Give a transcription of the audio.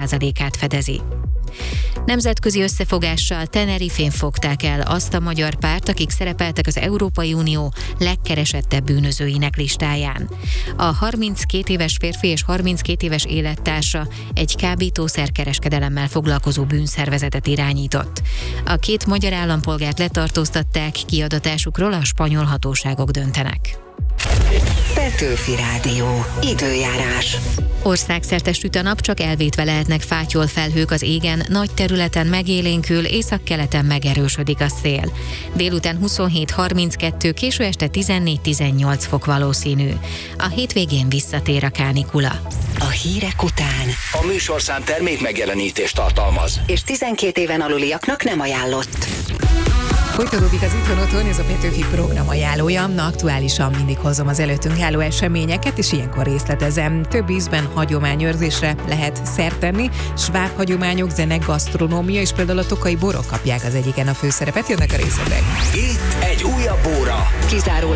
10%-át fedezi. Nemzetközi összefogással Tenerifén fogták el azt a magyar párt, akik szerepeltek az Európai Unió legkeresettebb bűnözőinek listáján. A 32 éves férfi és 32 éves élettársa egy kábítószerkereskedelemmel foglalkozó bűnszervezetet irányított. A két magyar állampolgárt letartóztatták, kiadatásukról a spanyol hatóságok döntenek. Petőfi Rádió. Időjárás. Országszerte süt a nap, csak elvétve lehetnek fátyolfelhők az égen, nagy területen megélénkül, északkeleten megerősödik a szél. Délután 27-32, késő este 14-18 fok valószínű. A hétvégén visszatér a kánikula. A hírek után. A műsorszám termék megjelenítést tartalmaz. És 12 éven aluliaknak nem ajánlott. Folytatódik az Itthon Otthon, ez a Petőfi program ajánlója. Aktuálisan mindig hozom az előttünk álló eseményeket, és ilyenkor részletezem. Több ízben hagyományőrzésre lehet szert tenni. Sváb hagyományok, zene, gasztronómia, és például a tokai borok kapják az egyiken a főszerepet. Jönnek a részletek. Itt egy újabb óra. Kizárólag